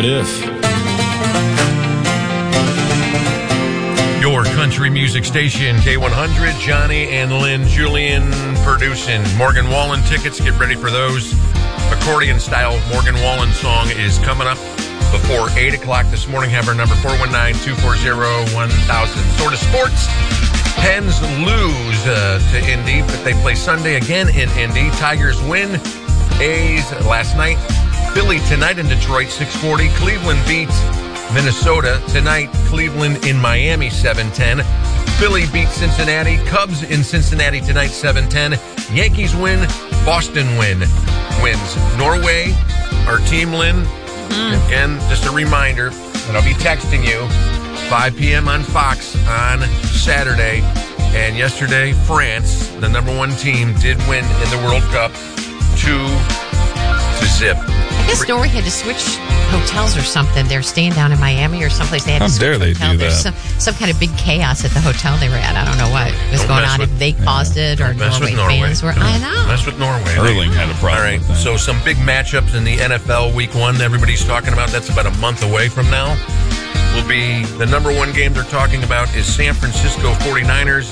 What if? Your country music station, K100, Johnny and Lynn Julian producing. Morgan Wallen tickets, get ready for those. Accordion style Morgan Wallen song is coming up before 8 o'clock this morning. Have our number 419-240-1000. Sort of sports. Pens lose to Indy, but they play Sunday again in Indy. Tigers win. A's last night. Philly tonight in Detroit, 6:40. Cleveland beats Minnesota tonight. Cleveland in Miami, 7:10. Philly beats Cincinnati. Cubs in Cincinnati tonight, 7:10. Yankees win. Boston wins. Norway, our team, Lynn. Again, just a reminder that I'll be texting you 5 p.m. on Fox on Saturday. And yesterday, France, the number one team, did win in the World Cup 2-0. I guess Norway had to switch hotels or something. They're staying down in Miami or someplace. They had to switch dare they hotel. do There's that? some kind of big chaos at the hotel they were at. I don't know what was Don't going mess on. with- If they caused it or Mess with Norway fans were. I know. Mess with Norway. Erling had a problem All right, with that. so some big matchups in the NFL Week 1 everybody's talking about. That's about a month away from now. Will be the number one game they're talking about is San Francisco 49ers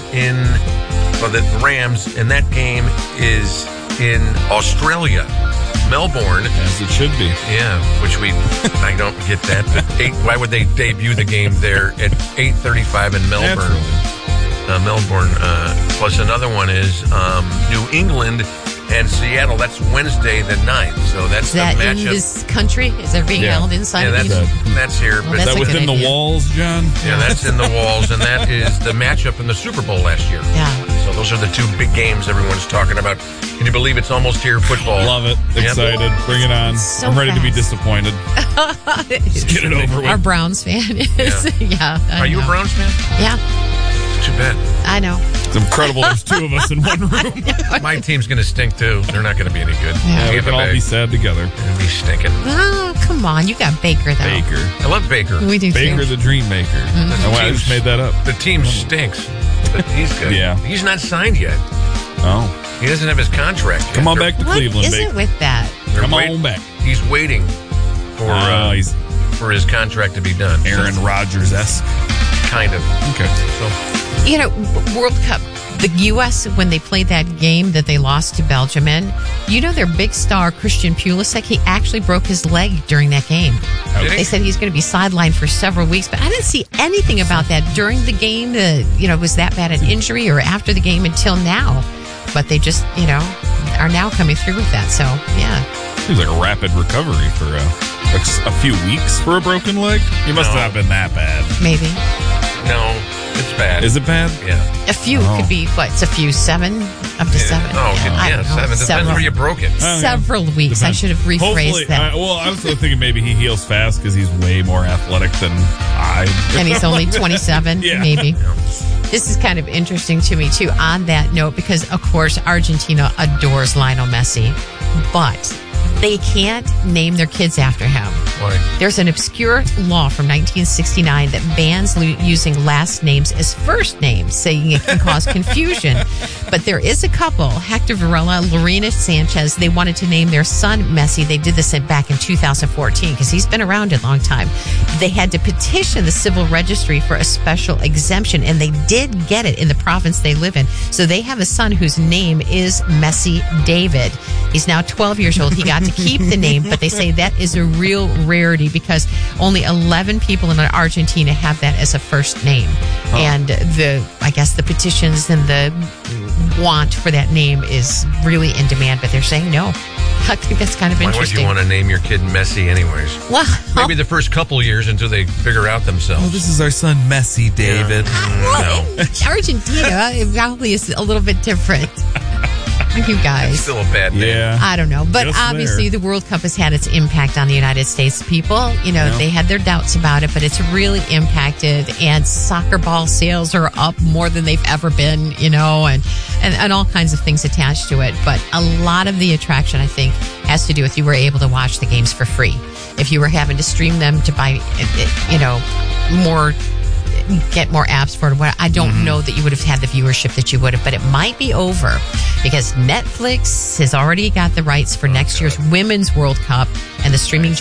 the Rams, and that game is in Australia, Melbourne. As it should be. Yeah, which I don't get that. But why would they debut the game there at 8:35 in Melbourne? Melbourne. Plus another one is New England and Seattle. That's Wednesday the 9th. So that's Is that the in matchup. this country? Is that being Yeah. held inside Yeah, of these? that's here. Well, But that's Is that a good within the idea. walls, John? yeah, that's in the walls, and that is the matchup in the Super Bowl last year. Yeah. So those are the two big games everyone's talking about. Can you believe it's almost here, football? Love it. Yep. Excited. Bring it on. So I'm ready to be fast. disappointed. Just get it over Our with. Browns fan is. Yeah. I Are you a know. Browns fan? Yeah, Too bad. I know. It's incredible there's two of us in one room. My team's going to stink, too. They're not going to be any good. Yeah. We Tampa can all Bay. be sad together. They'll be stinking. Oh, come on. You got Baker, though. Baker. I love Baker. We do Baker too. the Dream Maker. Oh, I just made that up. The team stinks, but he's good. Yeah. He's not signed yet. Oh. He doesn't have his contract yet. Come on They're- back to What Cleveland, is Baker. it with that? they're Come wait- on back. He's waiting He's for his contract to be done. Aaron Rodgers-esque. Kind of. Okay. So You know, World Cup, the U.S., when they played that game that they lost to Belgium in, you know their big star, Christian Pulisic, he actually broke his leg during that game. Did he? They said he's going to be sidelined for several weeks, but I didn't see anything about that during the game. Was that bad an injury or after the game until now? But they just, are now coming through with that. So, yeah. Seems like a rapid recovery for a few weeks for a broken leg. He must No. not have been that bad. Maybe. no, it's bad. Is it bad? Yeah. A few Oh. could be, it's a few, 7? Up to 7? Oh, I yeah, don't know. 7. Depends Several. where you broke it. Oh, yeah. Several weeks. I Depends. should have rephrased Hopefully, that. I was thinking maybe he heals fast because he's way more athletic than I. And he's only 27, Yeah. maybe. This is kind of interesting to me, too, on that note, because, of course, Argentina adores Lionel Messi, but they can't name their kids after him. Why? There's an obscure law from 1969 that bans using last names as first names, saying it can cause confusion. But there is a couple, Hector Varela, Lorena Sanchez, they wanted to name their son Messi. They did this back in 2014 because he's been around a long time. They had to petition the civil registry for a special exemption, and they did get it in the province they live in. So they have a son whose name is Messi David. He's now 12 years old. He got to keep the name, but they say that is a real rarity because only 11 people in Argentina have that as a first name. And I guess the petitions and the want for that name is really in demand, but they're saying no. I think that's kind of Why would interesting. you want to name your kid Messi anyways? Well, Maybe the first couple years until they figure out themselves. this is our son, Messi David. well, Argentina it probably is a little bit different. You guys. It's still a bad name. Yeah. I don't know. But Just obviously, there. the World Cup has had its impact on the United States people. They had their doubts about it, but it's really impacted. And soccer ball sales are up more than they've ever been, and all kinds of things attached to it. But a lot of the attraction, I think, has to do with you were able to watch the games for free. If you were having to stream them to buy, get more apps for it. I don't know that you would have had the viewership that you would have, but it might be over because Netflix has already got the rights for next year's Women's World Cup, and the streaming